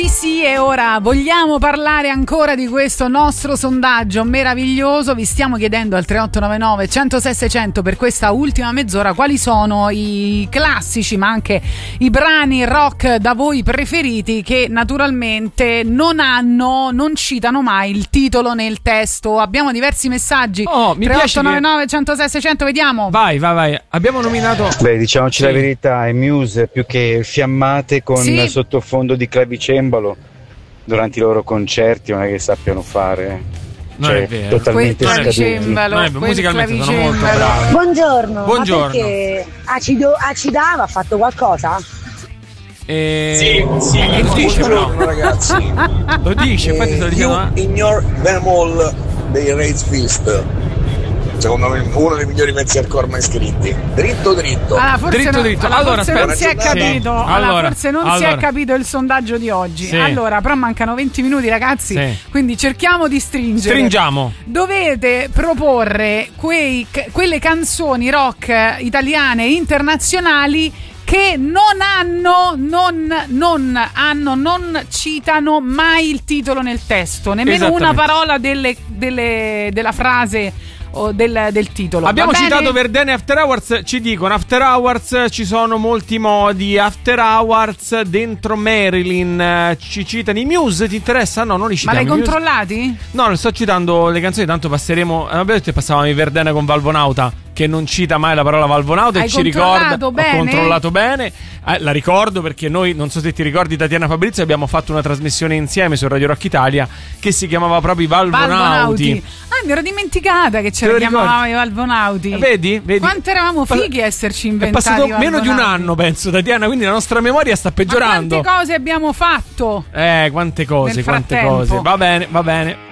Sì, e ora vogliamo parlare ancora di questo nostro sondaggio meraviglioso. Vi stiamo chiedendo al 3899 106 600 per questa ultima mezz'ora quali sono i classici ma anche i brani rock da voi preferiti che naturalmente non citano mai il titolo nel testo. Abbiamo diversi messaggi. 3899 106 600, vediamo. Vai. Abbiamo nominato. Beh, diciamoci la verità, i Muse più che fiammate con sottofondo di clavicembalo durante i loro concerti non è che sappiano fare, non è vero, totalmente scaduti. Musicalmente sono molto bravi. Buongiorno. Ma perché Acidava ha fatto qualcosa? Sì. Lo dice però, ragazzi. Lo dice, infatti sto dicendo. Ignore them all dei Rage Fist. Secondo me uno dei migliori pezzi hardcore mai scritti. Dritto. Dritto. Allora, forse non si è capito. Forse non si è capito il sondaggio di oggi. Sì. Allora, però mancano 20 minuti, ragazzi. Sì. Quindi cerchiamo di stringere. Stringiamo. Dovete proporre quelle canzoni rock italiane e internazionali che non citano mai il titolo nel testo, nemmeno una parola della frase o del titolo. Abbiamo citato Verdene After Hours, ci dicono After Hours, ci sono molti modi. After Hours, dentro Marilyn, ci citano i Muse, ti interessa? No, non li citiamo. Ma l'hai controllati? No, non sto citando le canzoni, tanto passeremo. Abbiamo detto che passavamo i Verdene con Valvonauta, che non cita mai la parola Valvonauta. Hai e ci ricorda. Bene? Ho controllato bene. La ricordo perché noi, non so se ti ricordi, Tatiana Fabrizio, abbiamo fatto una trasmissione insieme su Radio Rock Italia che si chiamava proprio i Valvonauti. Mi ero dimenticata che ce la chiamavamo i Valvonauti. Vedi? Quanto eravamo fighi a esserci inventati. È passato meno di un anno, penso, Tatiana, quindi la nostra memoria sta peggiorando. Ma quante cose abbiamo fatto? Quante cose. Va bene.